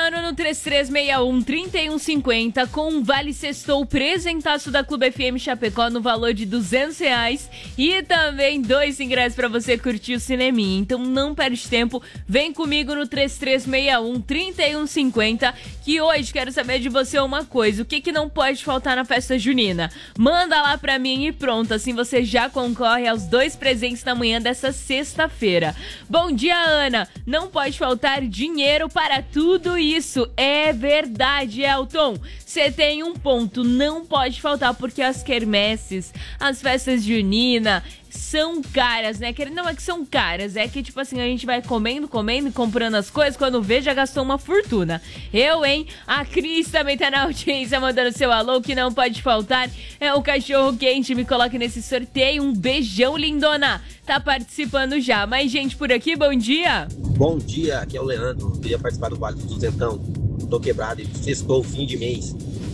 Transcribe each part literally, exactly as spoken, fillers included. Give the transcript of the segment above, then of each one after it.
participando no três três seis um, três um cinco zero com um Vale Sextou presentaço da Clube F M Chapecó no valor de duzentos reais e também dois ingressos pra você curtir o cineminha. Então não perde tempo, vem comigo no três três seis um, três um cinco zero que hoje quero saber de você uma coisa, o que que não pode faltar na festa junina? Manda lá pra mim e pronto, assim você já concorre aos dois presentes na manhã dessa sexta-feira. Bom dia, Ana, não pode faltar dinheiro para tudo isso, é verdade, Elton, você tem um ponto, não pode faltar porque as quermesses, as festas juninas são caras, né? Não é que são caras, é que tipo assim, a gente vai comendo, comendo e comprando as coisas, quando vê já gastou uma fortuna. Eu, hein? A Cris também tá na audiência mandando seu alô, que não pode faltar é o cachorro quente, me coloque nesse sorteio, um beijão, lindona, tá participando já. Mais gente por aqui, bom dia. Bom dia, aqui é o Leandro, queria participar do Vale do Duzentão, tô quebrado e sextou fim de mês.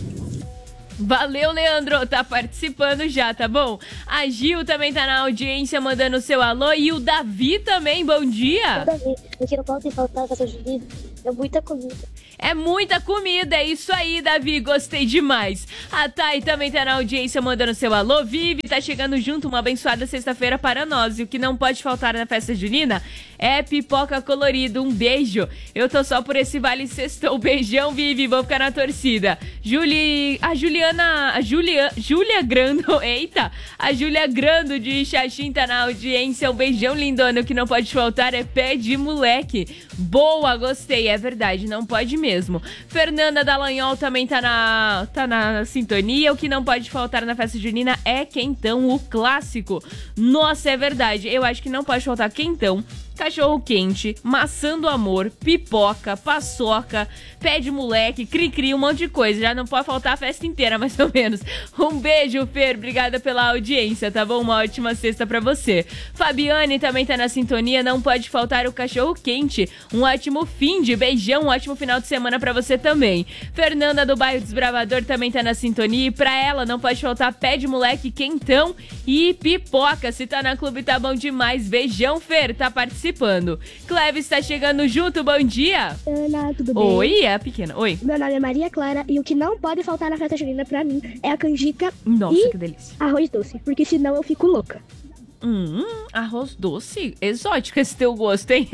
Valeu, Leandro, tá participando já, tá bom? A Gil também tá na audiência mandando seu alô e o Davi também, bom dia. Davi, o que não pode faltar nessa junina é muita comida. É muita comida, é isso aí, Davi, gostei demais. A Thay também tá na audiência mandando seu alô. Vivi tá chegando junto, uma abençoada sexta-feira para nós. E o que não pode faltar na festa junina é pipoca colorida, um beijo. Eu tô só por esse Vale Sextou, beijão, Vivi, vou ficar na torcida. Juli... A Juliana... A Julia... Júlia Grando, eita, a Júlia Grando de Xaxim tá na audiência, um beijão, lindona. O que não pode faltar é pé de moleque. Boa, gostei, é verdade, não pode mesmo. Fernanda Dallagnol também tá na, tá na sintonia. O que não pode faltar na festa junina é quentão, o clássico. Nossa, é verdade, eu acho que não pode faltar quentão, cachorro quente, maçã do amor, pipoca, paçoca, pé de moleque, cri-cri, um monte de coisa. Já não pode faltar a festa inteira, mais ou menos. Um beijo, Fer, obrigada pela audiência, tá bom? Uma ótima sexta pra você. Fabiane também tá na sintonia, não pode faltar o cachorro quente. Um ótimo fim de beijão, um ótimo final de semana pra você também. Fernanda do bairro Desbravador também tá na sintonia e pra ela não pode faltar pé de moleque, quentão e pipoca. Se tá na clube tá bom demais. Beijão, Fer, tá participando. participando. Cleves está chegando junto, bom dia. Ana, tudo bem? Oi, é a pequena, oi. Meu nome é Maria Clara e o que não pode faltar na festa junina pra mim é a canjica. Nossa, e que delícia. Arroz doce, porque senão eu fico louca. Hum, arroz doce? Exótico esse teu gosto, hein?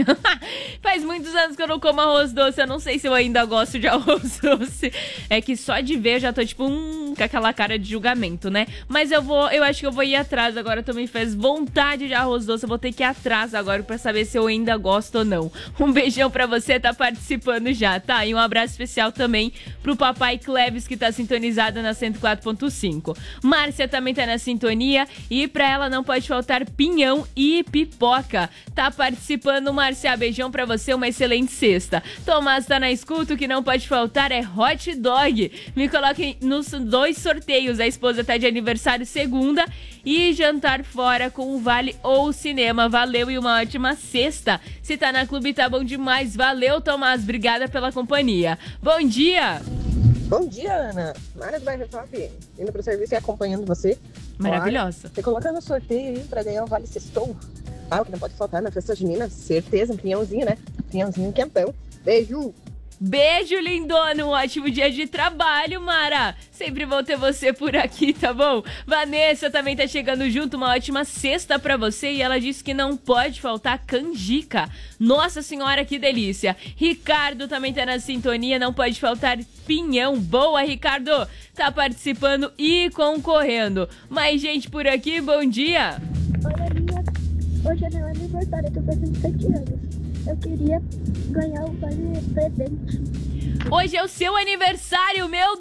Faz muitos anos que eu não como arroz doce, eu não sei se eu ainda gosto de arroz doce. É que só de ver eu já tô tipo, hum, com aquela cara de julgamento, né? Mas eu vou, eu acho que eu vou ir atrás agora, tu me fez vontade de arroz doce, eu vou ter que ir atrás agora pra saber se eu ainda gosto ou não. Um beijão pra você, tá participando já, tá? E um abraço especial também pro papai Cleves, que tá sintonizada na cento e quatro ponto cinco. Márcia também tá na sintonia e pra ela não pode faltar pinhão e pipoca. Tá participando, Márcia, beijão pra você, uma excelente sexta. Tomás tá na escuta, o que não pode faltar é hot dog. Me coloquem nos dois sorteios, a esposa tá de aniversário segunda e jantar fora com o vale ou cinema. Valeu e uma ótima sexta. Se tá na clube tá bom demais. Valeu, Tomás, obrigada pela companhia. Bom dia. Bom dia, Ana. Mara do Bairro Top, indo pro serviço e acompanhando você. Maravilhosa. Você colocando o sorteio aí pra ganhar o Vale Sextou. Ah, o que não pode faltar na festa junina, certeza, um pinhãozinho, né? Pinhãozinho quentão. Beijo! Beijo, lindona, um ótimo dia de trabalho, Mara. Sempre vou ter você por aqui, tá bom? Vanessa também tá chegando junto, uma ótima sexta pra você. E ela disse que não pode faltar canjica. Nossa senhora, que delícia. Ricardo também tá na sintonia, não pode faltar pinhão. Boa, Ricardo, tá participando e concorrendo. Mais gente por aqui, bom dia. Olha, minha... hoje é meu aniversário, eu tô fazendo sete anos. Eu queria ganhar um vale presente. Hoje é o seu aniversário, meu